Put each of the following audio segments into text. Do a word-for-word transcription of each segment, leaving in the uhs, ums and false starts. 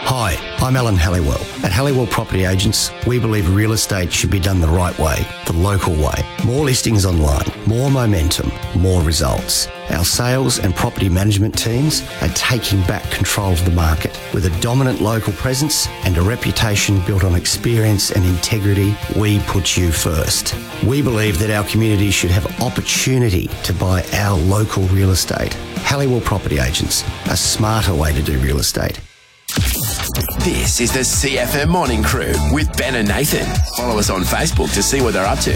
Hi, I'm Alan Halliwell. At Halliwell Property Agents, we believe real estate should be done the right way, the local way. More listings online, more momentum, more results. Our sales and property management teams are taking back control of the market. With a dominant local presence and a reputation built on experience and integrity, we put you first. We believe that our community should have opportunity to buy our local real estate. Halliwell Property Agents, a smarter way to do real estate. This is the C F M Morning Crew with Ben and Nathan. Follow us on Facebook to see what they're up to.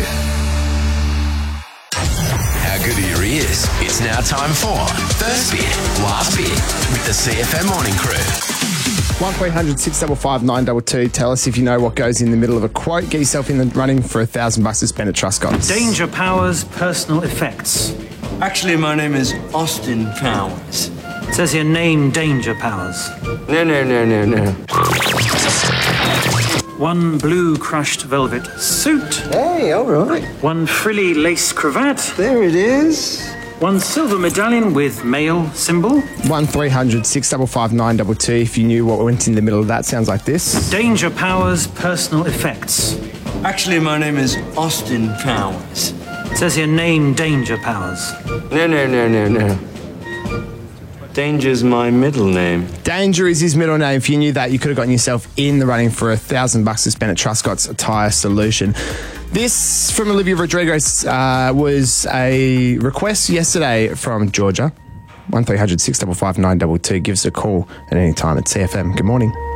How good are your ears? It's now time for First Bit, Last Bit with the C F M Morning Crew. one three hundred six five five nine two two. Tell us if you know what goes in the middle of a quote. Get yourself in the running for a thousand bucks to spend at Truscott's. Danger Powers, personal effects. Actually, my name is Austin Powers. It says here, name Danger Powers. No, no, no, no, no. One blue crushed velvet suit. Hey, all right. One frilly lace cravat. There it is. One silver medallion with male symbol. one three hundred six five five nine two two. If you knew what went in the middle of that, sounds like this. Danger Powers, personal effects. Actually, my name is Austin Powers. It says here, name Danger Powers. No, no, no, no, no. Danger's my middle name. Danger is his middle name. If you knew that, you could have gotten yourself in the running for a thousand bucks to spend at Truscott's Tyre Solution. This from Olivia Rodriguez uh, was a request yesterday from Georgia. one three hundred six five five nine two two. Give us a call at any time at C F M. Good morning.